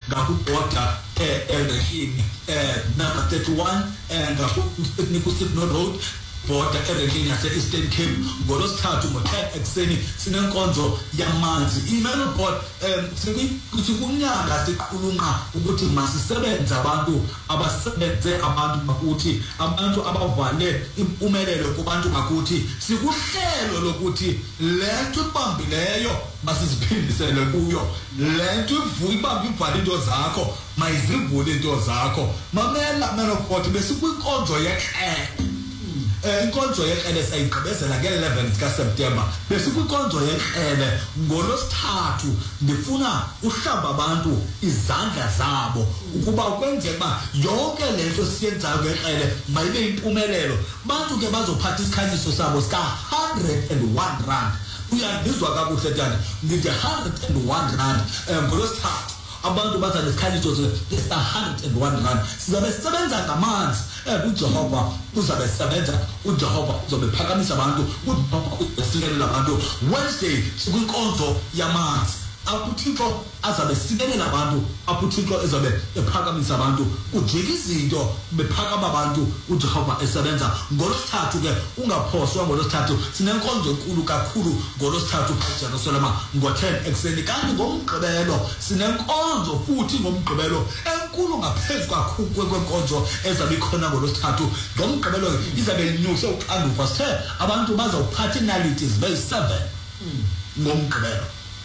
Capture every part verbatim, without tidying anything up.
ngakubhoda eRenkini number thirty-one ngakuNikusipno Road border eRenkini yase-Eastern Cape ngolosithathu ngo-ten ekuseni sinenkonzo yamanzi. I-Melo Board um sikunyanga siqulunqa ukuthi masisebenze abantu abasebenze abantu bakuthi, abantu abavale impumelelo kubantu bakuthi. Sikuhlelo lokuthi lento ibambileyo masiziphindisele kuyo, lento ivuka ibamba ivale into zakho mayizivule into zakho. Mamela Melo Board besikwikonzo yeqele. Eh inkonzo yeqele sayigqibezela nge-eleventh kaSeptember. Besikwikonzo yeqele ngolosithathu ndifuna uhlamba abantu izandla zabo ukuba ukwenze ba yonke lento siyenzayo ngeqele mayibe impumelelo. Bantu ke bazophatha isikhanyiso sabo sika one hundred and one rand. Uyangizwa kakuhle tana ngithi one hundred and one rand ngolosithathu. Abantu baza nesikhanyiso sika one hundred and one rand. Sizabe sisebenza ngamanzi. Eh uJehova uzabe sebenza, uJehova uzobe phakamisa abantu, uJehova uzosikelela abantu. Wednesday sikwinkonzo yamanzi. Aputhixo azabe sikelela abantu, aputhixo ezabe ephakamisa abantu, ujika izinto bephakama abantu, uJehova esebenza. Ngolosithathu ke ungaphoswa ngolosithathu sinenkonzo enkulu kakhulu ngolosithathu eJerusalem ngo-ten ekuseni. Kanti ngomgqibelo sinenkonzo futhi ngomgqibelo enkulu ngaphezu kakhulu kwenkonzo ezabe ikhona ngolosithathu. Ngomgqibelo izabe inyuse uxanduva sithe abantu bazawuphatha inaliti zibe seven ngomgqibelo.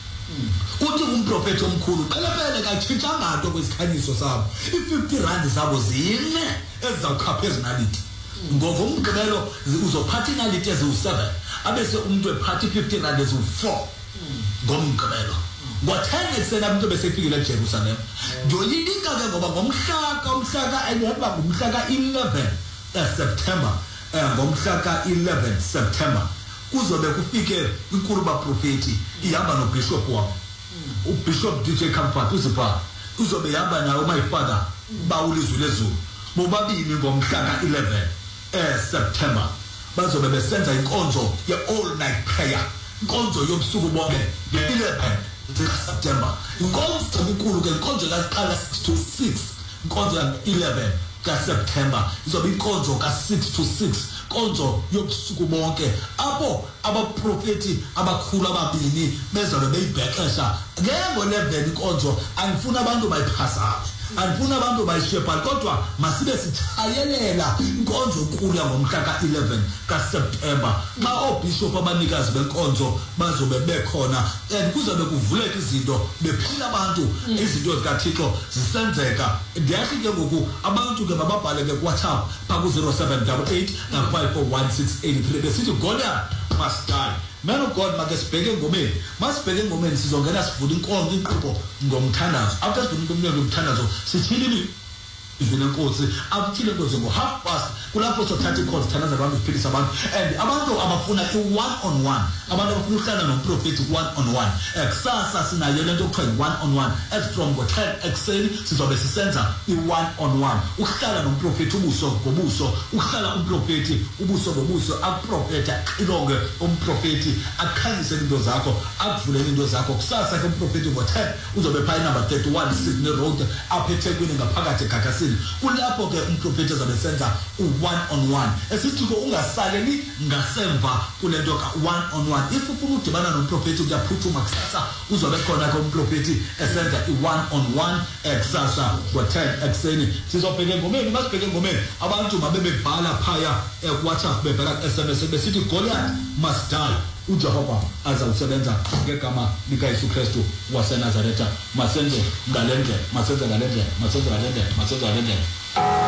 Uthi umprofeti omkhulu qelepele katshintshanga nto kwesikhanyiso sabo, i-fifty rand zabo zine ezizawukhapha ezinaliti. Ngomgqibelo uzophatha inaliti eziwu-seven abese umuntu ephatha i-fifty rand eziwu-four ngomgqibelo. Ngo-ten ekuseni abantu besefikile eJerusalem. Ndoyika ke ngoba ngomhlaka umhlaka ayihamba ngomhla ka-eleven September ngomhla ka-eleven September kuzobe kufike inkulu baprofeti ihamba nobishop wabo, uBishop D J Comfort uzipha uzobe ihamba nayo my father bawulizwe lezulu bobabili ngomhla ka-eleven September bazobe besenza inkonzo ye-all night prayer, inkonzo yobusuku bonke nge-eleven September. Inkonzo enkulu ke inkonzo kaqala six to six, inkonzo ya-eleven kaSeptember izobe inkonzo ka-six to six, konzo yobusuku bonke apho abaprofeti abakhulu ababini bezabe beyibhexesha ngengo-eleven inkonzo. Andifuna abantu bayiphasa, andifuna abantu bayishepha, kodwa masibe sitshayelela inkonzo enkulu ngomhla ka-eleven kaSeptember xa oobishop abanikazi benkonzo bazobe bekhona and kuzobe kuvuleka izinto bephila abantu, izinto zikaThixo zisenzeka. Ndiyathi ke ngoku abantu ke mababhale ke kuWhatsApp phaa ku-zero seven eight eight five four one six eight three besithi Goliath must die. Man of God, make sibheke engomeni, masibheke engomeni sizongena sivula inkonzo inkqubo ngomthandazo. After sivula ngomthandazo sithini izwile Nkosi akuthile Nkosi ngo-half past kulapho sothatha ikhonzi thandaza abantu siphilisa abantu and abantu abafuna i-one on one, abantu abafuna ukuhlala nomprofeti one on one. Kusasa sinayo lento okuthiwa i-one on one as from ngo-ten ekuseni sizobe sisenza i-one on one, ukuhlala nomprofeti ubuso ngobuso, ukuhlala umprofeti ubuso ngobuso, akuprofethe axilonge umprofeti akhanyise into zakho, akuvulele into zakho. Kusasa ke umprofeti ngo-ten uzobe phaya number thirty-one Sydney Road apha eThekwini ngaphakathi eGagasini. Kulapho ke umprofeti azabe senza u-one on one. Esithi ko ungasaleli ngasemva kulento ka-one on one. If ufuna udibana nomprofeti uyaphuthuma kusasa uzobe khona ke umprofeti esenza i-one on one kusasa ngo-ten ekuseni. Sizobheka engomeni, masibheke engomeni abantu mabebebhala phaya kuWhatsApp bebhala ku-S M S besithi Goliath must die. uJehova azawusebenza ngegama likaYesu Kristu waseNazaretha. Masenze ngalendlela, masenze ngalendlela, masenze ngalendlela, masenze ngalendlela.